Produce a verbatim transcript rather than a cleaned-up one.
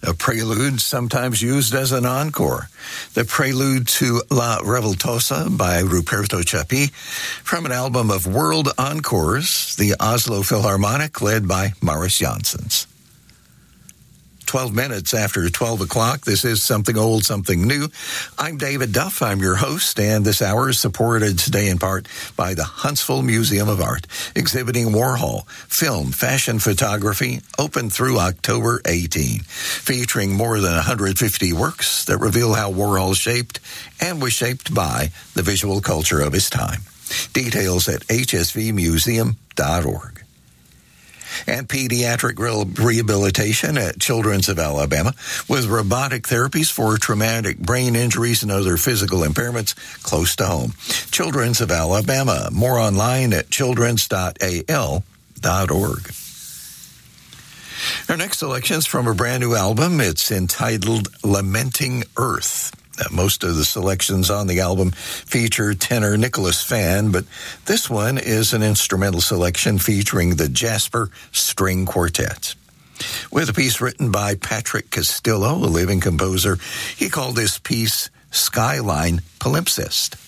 A prelude sometimes used as an encore. The prelude to La Revoltosa by Ruperto Chapí from an album of World Encores, the Oslo Philharmonic led by Maurice Janssens. twelve minutes after twelve o'clock, this is Something Old, Something New. I'm David Duff. I'm your host, and this hour is supported today in part by the Huntsville Museum of Art, exhibiting Warhol, film, fashion photography, open through October eighteenth, featuring more than one hundred fifty works that reveal how Warhol shaped and was shaped by the visual culture of his time. Details at h s v museum dot org. And pediatric rehabilitation at Children's of Alabama with robotic therapies for traumatic brain injuries and other physical impairments close to home. Children's of Alabama. More online at childrens dot a l dot org. Our next selection is from a brand new album. It's entitled Lamenting Earth. Most of the selections on the album feature tenor Nicholas Fan, but this one is an instrumental selection featuring the Jasper String Quartet. With a piece written by Patrick Castillo, a living composer, he called this piece Skyline Palimpsest.